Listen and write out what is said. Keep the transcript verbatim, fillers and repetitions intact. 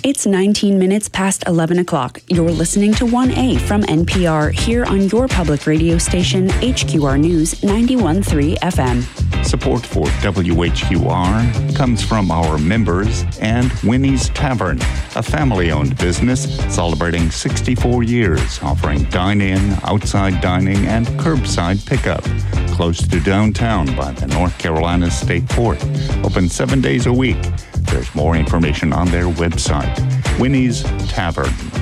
It's nineteen minutes past eleven o'clock. You're listening to one A from N P R here on your public radio station, H Q R News ninety-one point three F M. Support for W H Q R comes from our members and Winnie's Tavern, a family-owned business celebrating sixty-four years, offering dine-in, outside dining, and curbside pickup. Close to downtown by the North Carolina State Port. Open seven days a week. There's more information on their website, Winnie's Tavern.